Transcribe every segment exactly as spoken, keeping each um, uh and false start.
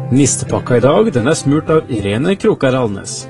Nistepakka i dag, den er smurt av Irene Krokar Alnes.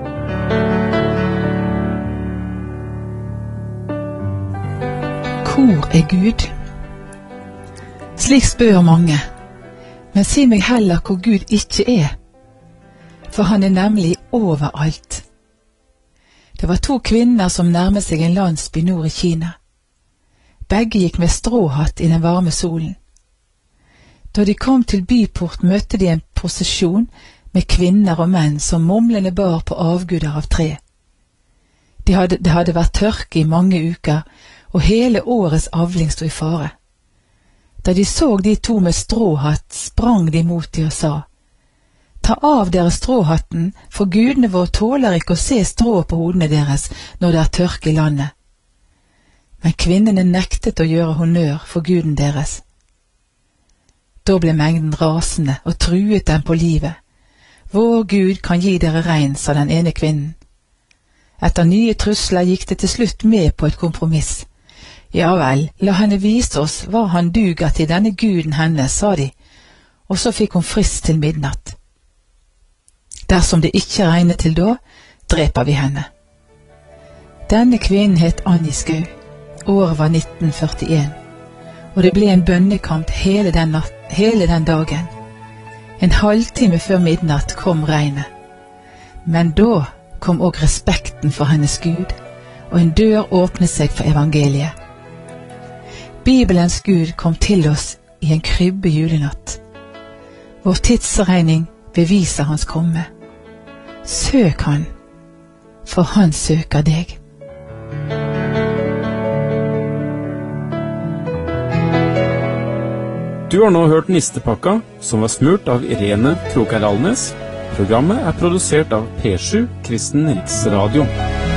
Hvor er Gud? Slik spør mange, men si meg heller hvor Gud ikke er, for han er nemlig overalt. Det var to kvinner som nærmet seg en landsby nord i Kina. Begge gikk med stråhatt i den varme solen. Da de kom til byporten møtte de en prosesjon med kvinner og menn som mumlende bar på avguder av tre. De hadde, det hadde vært tørke i mange uker, og hele årets avling stod i fare. Da de så de to med stråhatt, sprang de mot de og sa, «Ta av dere stråhatten, for gudene vår tåler ikke å se strå på hodene deres når det er tørke i landet.» Men kvinnene nektet å gjøre honnør for guden deres. Da ble mengden rasende og truet dem på livet. «Vår Gud kan gi dere regn», sa den ene kvinnen. Etter nye trusler gikk det til slutt med på et kompromiss. «Ja vel, la henne vise oss hva han duger til, denne guden hennes», sa de, og så fikk hun frist til midnatt. «Dersom det ikke regner til da, dreper vi henne.» Denne kvinnen het Annie Skau. Året var nitten førtien, og det ble en bønnekamp hele den, natt, hele den dagen. En halvtime før midnatt kom regnet. Men da kom også respekten for hennes Gud, og en dør åpnet seg for evangeliet. Bibelens Gud kom til oss i en krybbe julenatt. Vår tidsregning beviser hans komme. Søk han, for han søker deg. Du har nå hørt Nistepakka, som var smurt av Irene Krokar Alnes. Programmet er produsert av P sju Kristen Riksradio.